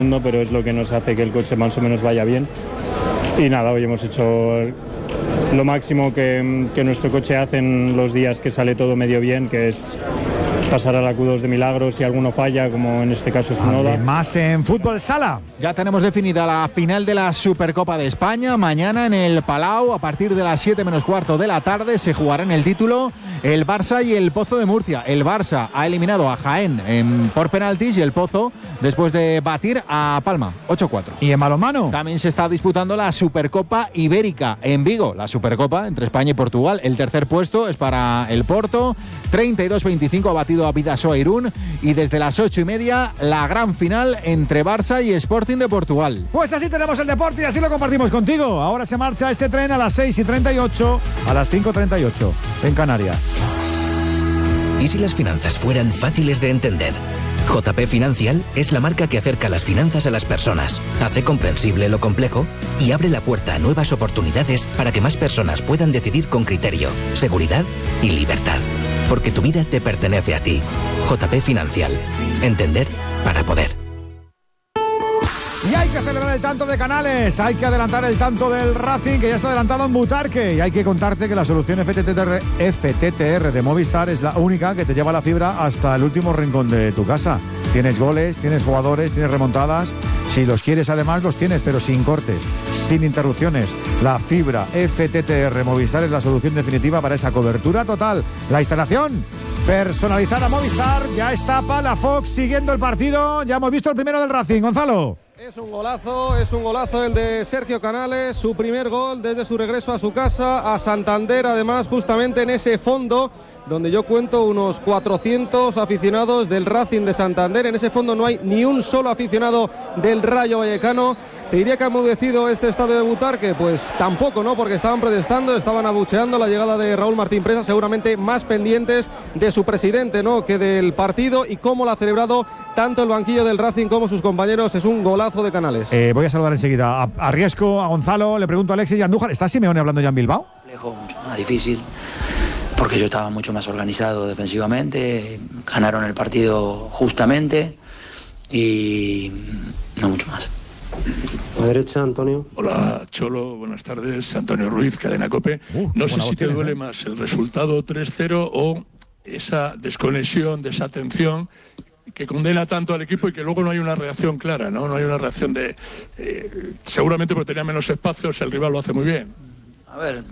pero es lo que nos hace que el coche más o menos vaya bien. Y nada, hoy hemos hecho lo máximo que nuestro coche hace en los días que sale todo medio bien, que es pasar a la Q2 de milagros si alguno falla, como en este caso Tsunoda. Más en fútbol sala. Ya tenemos definida la final de la Supercopa de España. Mañana en el Palau, a partir de las 7 menos cuarto de la tarde, se jugarán el título el Barça y el Pozo de Murcia. El Barça ha eliminado a Jaén por penaltis y el Pozo después de batir a Palma 8-4. ¿Y en balonmano? También se está disputando la Supercopa Ibérica en Vigo. La Supercopa entre España y Portugal. El tercer puesto es para el Porto. 32-25 ha batido a Bidasoa Irún. Y desde las 8:30 la gran final entre Barça y Sporting de Portugal. Pues así tenemos el deporte y así lo compartimos contigo. Ahora se marcha este tren a las 6:38, a las 5:38 en Canarias. ¿Y si las finanzas fueran fáciles de entender? JP Financial es la marca que acerca las finanzas a las personas, hace comprensible lo complejo y abre la puerta a nuevas oportunidades para que más personas puedan decidir con criterio, seguridad y libertad. Porque tu vida te pertenece a ti. JP Financial. Entender para poder. Y hay que celebrar el tanto de Canales, hay que adelantar el tanto del Racing, que ya está adelantado en Butarque. Y hay que contarte que la solución FTTR de Movistar es la única que te lleva la fibra hasta el último rincón de tu casa. Tienes goles, tienes jugadores, tienes remontadas. Si los quieres, además, los tienes, pero sin cortes, sin interrupciones. La fibra FTTR Movistar es la solución definitiva para esa cobertura total. La instalación personalizada Movistar. Ya está Palafox siguiendo el partido. Ya hemos visto el primero del Racing. Gonzalo. Es un golazo el de Sergio Canales, su primer gol desde su regreso a su casa, a Santander, además, justamente en ese fondo donde yo cuento unos 400 aficionados del Racing de Santander. En ese fondo no hay ni un solo aficionado del Rayo Vallecano. ¿Te diría que ha enmudecido este estadio de Butarque? Pues tampoco, ¿no? Porque estaban protestando, estaban abucheando la llegada de Raúl Martín Presa, seguramente más pendientes de su presidente, ¿no?, que del partido y cómo lo ha celebrado tanto el banquillo del Racing como sus compañeros. Es un golazo de Canales. Voy a saludar enseguida a Riesco, a Gonzalo, le pregunto a Alexis y a Andújar. ¿Está Simeone hablando ya en Bilbao? Mucho más difícil, porque yo estaba mucho más organizado defensivamente, ganaron el partido justamente y no mucho más. A la derecha, Antonio. Hola, Cholo, buenas tardes. Antonio Ruiz, Cadena COPE. No sé si te duele más el resultado 3-0 o esa desconexión, desatención que condena tanto al equipo y que luego no hay una reacción clara, ¿no? No hay una reacción de... seguramente porque tenía menos espacios, el rival lo hace muy bien. A ver,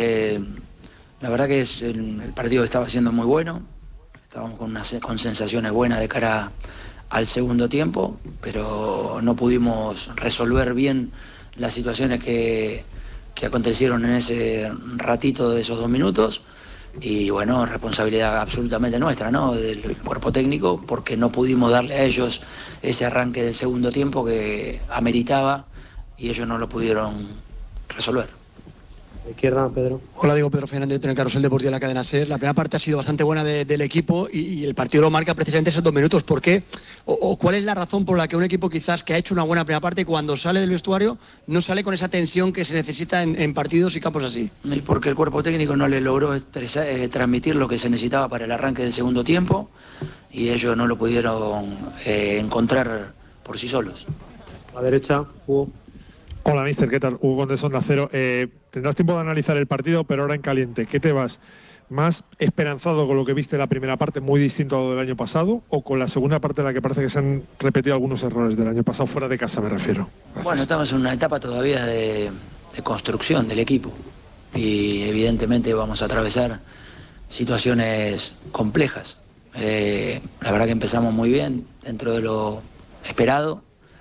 la verdad que el partido estaba siendo muy bueno. Estábamos con sensaciones buenas de cara al segundo tiempo, pero no pudimos resolver bien las situaciones que acontecieron en ese ratito de esos 2 minutos. Y bueno, responsabilidad absolutamente nuestra, ¿no?, del cuerpo técnico, porque no pudimos darle a ellos ese arranque del segundo tiempo que ameritaba y ellos no lo pudieron resolver. Izquierda, Pedro. Hola, digo Pedro Fernández, en el Carrusel Deportivo de la cadena SER. La primera parte ha sido bastante buena del equipo y el partido lo marca precisamente esos 2 minutos. ¿Por qué? ¿O cuál es la razón por la que un equipo quizás que ha hecho una buena primera parte, cuando sale del vestuario, no sale con esa tensión que se necesita en partidos y campos así? Porque el cuerpo técnico no le logró transmitir lo que se necesitaba para el arranque del segundo tiempo y ellos no lo pudieron encontrar por sí solos. A la derecha, Hugo. Hola, mister, ¿qué tal? Hugo Condés, Onda Cero. Tendrás tiempo de analizar el partido, pero ahora en caliente. ¿Qué te vas? ¿Más esperanzado con lo que viste en la primera parte, muy distinto a lo del año pasado, o con la segunda parte en la que parece que se han repetido algunos errores del año pasado, fuera de casa me refiero? Gracias. Bueno, estamos en una etapa todavía de construcción del equipo y evidentemente vamos a atravesar situaciones complejas. La verdad que empezamos muy bien dentro de lo esperado.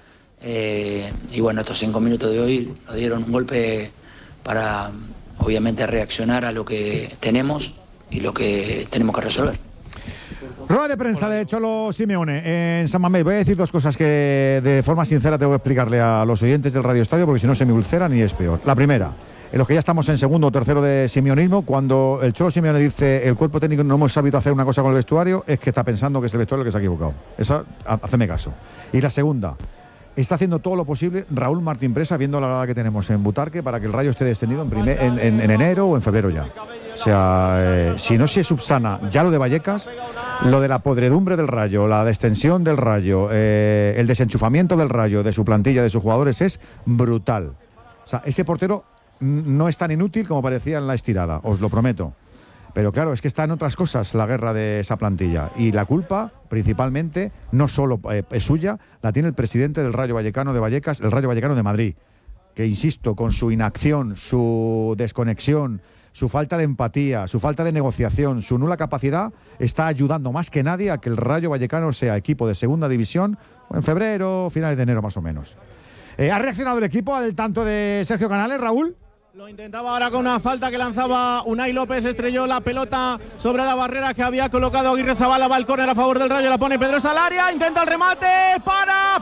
Y bueno, estos 5 minutos de hoy nos dieron un golpe para obviamente reaccionar a lo que tenemos y lo que tenemos que resolver. Rueda de prensa de Cholo Simeone en San Mamés. Voy a decir 2 cosas que de forma sincera tengo que explicarle a los oyentes del Radio Estadio, porque si no se me ulceran y es peor. La primera, en los que ya estamos en segundo o tercero de simeonismo, cuando el Cholo Simeone dice el cuerpo técnico no hemos sabido hacer una cosa con el vestuario, es que está pensando que es el vestuario el que se ha equivocado. Eso, haceme caso. Y la segunda, está haciendo todo lo posible Raúl Martín Presa, viendo la hora que tenemos en Butarque, para que el Rayo esté descendido en enero o en febrero ya. O sea, si no se subsana ya lo de Vallecas, Lo de la podredumbre del Rayo, la extensión del Rayo, el desenchufamiento del Rayo, de su plantilla, de sus jugadores, es brutal. O sea, ese portero no es tan inútil como parecía en la estirada, os lo prometo. Pero claro, es que está en otras cosas la guerra de esa plantilla. Y la culpa, principalmente, no solo es suya, la tiene el presidente del Rayo Vallecano de Vallecas, el Rayo Vallecano de Madrid. Que, insisto, con su inacción, su desconexión, su falta de empatía, su falta de negociación, su nula capacidad, está ayudando más que nadie a que el Rayo Vallecano sea equipo de segunda división en febrero, finales de enero más o menos. ¿Ha reaccionado el equipo al tanto de Sergio Canales, Raúl? Lo intentaba ahora con una falta que lanzaba Unai López, estrelló la pelota sobre la barrera que había colocado Aguirrezabala, va el córner a favor del Rayo, la pone Pedrosa al área, intenta el remate, para.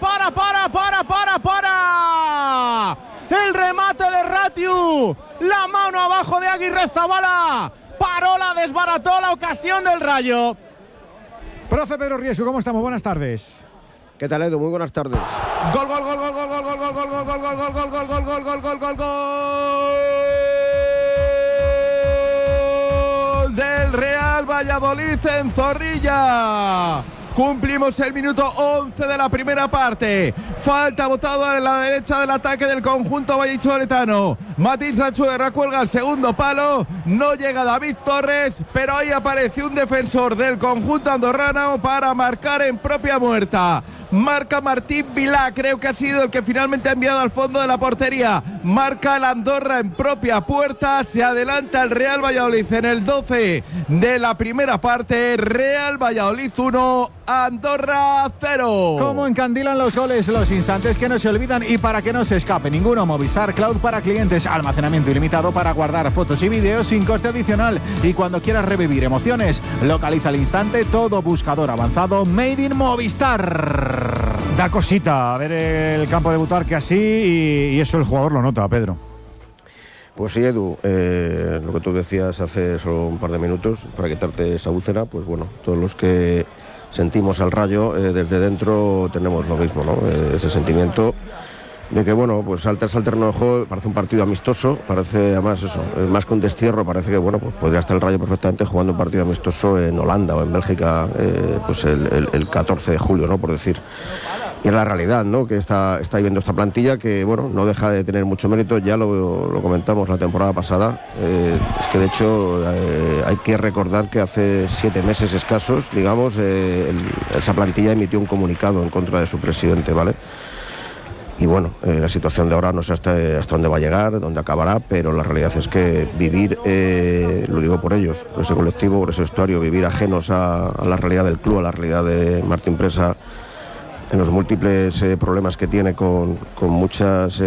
El remate de Ratiu, la mano abajo de Aguirrezabala, Parola desbarató la ocasión del Rayo. Profe Pedro Riesco, ¿cómo estamos? Buenas tardes. ¿Qué tal, Edu? Muy buenas tardes. Gol del Real Valladolid en Zorrilla. Cumplimos el minuto 11 de la primera parte. Falta botada en la derecha del ataque del conjunto vallisoletano. Matís Achuerra cuelga el segundo palo. No llega David Torres, pero ahí aparece un defensor del conjunto andorrano para marcar en propia muerta. Marca Martín Vilá, creo que ha sido el que finalmente ha enviado al fondo de la portería. Marca el Andorra en propia puerta. Se adelanta el Real Valladolid en el 12 de la primera parte. Real Valladolid 1, Andorra 0. ¿Cómo encandilan los goles? Los instantes que no se olvidan y para que no se escape ninguno. Movistar Cloud para clientes. Almacenamiento ilimitado para guardar fotos y vídeos sin coste adicional. Y cuando quieras revivir emociones, localiza al instante todo buscador avanzado Made in Movistar. Da cosita a ver el campo de Butarque así y eso el jugador lo nota, Pedro. Pues sí, Edu, lo que tú decías hace solo un par de minutos, para quitarte esa úlcera, pues bueno, todos los que sentimos al Rayo desde dentro tenemos lo mismo, ¿no? Ese sentimiento de que, bueno, pues al terreno de juego parece un partido amistoso, parece además eso, más que un destierro, parece que, bueno, pues podría estar el Rayo perfectamente jugando un partido amistoso en Holanda o en Bélgica, pues el 14 de julio, ¿no? Por decir. Y es la realidad, ¿no? Que está viviendo esta plantilla que, bueno, no deja de tener mucho mérito, ya lo comentamos la temporada pasada, es que de hecho hay que recordar que hace 7 meses escasos, digamos, esa plantilla emitió un comunicado en contra de su presidente, ¿vale? Y bueno, la situación de ahora no sé hasta dónde va a llegar, dónde acabará, pero la realidad es que vivir, lo digo por ellos, por ese colectivo, por ese vestuario, vivir ajenos a la realidad del club, a la realidad de Martín Presa, en los múltiples problemas que tiene con muchas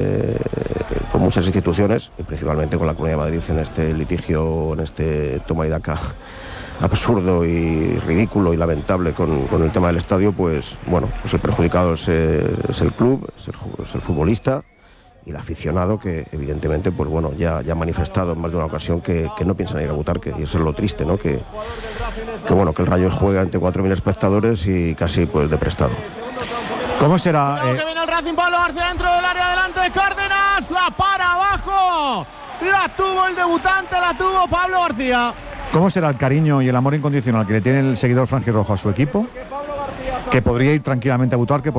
instituciones, y principalmente con la Comunidad de Madrid en este litigio, en este toma y daca absurdo y ridículo y lamentable con el tema del estadio, pues bueno, pues el perjudicado es el club, es el futbolista y el aficionado que evidentemente pues bueno ya ha manifestado en más de una ocasión que no piensan ir a Butarque, y eso es lo triste, ¿no? Que bueno, que el Rayo juega ante 4.000 espectadores y casi pues de prestado. ¿Cómo será? Que viene el Racing, Pablo García dentro del área, delante de Cárdenas, la para abajo, la tuvo el debutante, la tuvo Pablo García. ¿Cómo será el cariño y el amor incondicional que le tiene el seguidor franjirrojo a su equipo? Que podría ir tranquilamente a Butarque,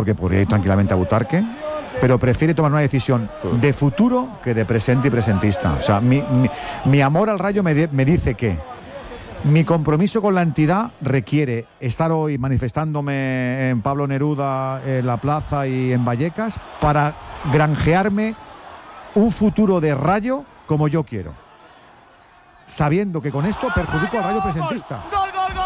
pero prefiere tomar una decisión de futuro que de presente y presentista. O sea, mi amor al Rayo me dice que mi compromiso con la entidad requiere estar hoy manifestándome en Pablo Neruda, en la plaza y en Vallecas para granjearme un futuro de Rayo como yo quiero, sabiendo que con esto perjudico al Rayo presentista. ¡Gol!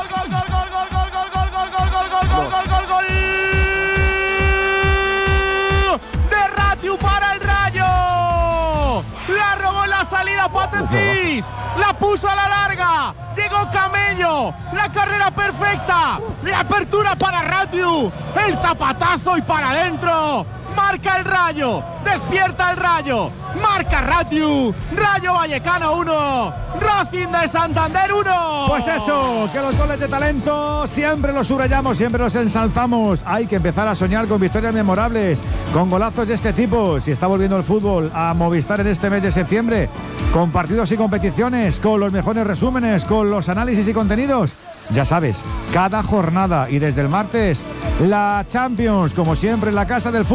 De Ratiu para el Rayo. La robó en la salida Patecís. La puso a la larga. Llegó Camello. La carrera perfecta. La apertura para Ratiu. El zapatazo y para adentro. Marca el Rayo. Despierta el Rayo. Marca Ratiu. Rayo Vallecano 1. Racing de Santander 1. Pues eso, que los goles de talento siempre los subrayamos, siempre los ensalzamos. Hay que empezar a soñar con victorias memorables, con golazos de este tipo. Si está volviendo el fútbol a Movistar en este mes de septiembre, con partidos y competiciones, con los mejores resúmenes, con los análisis y contenidos, Ya sabes, cada jornada y desde el martes la Champions, como siempre en la casa del fútbol.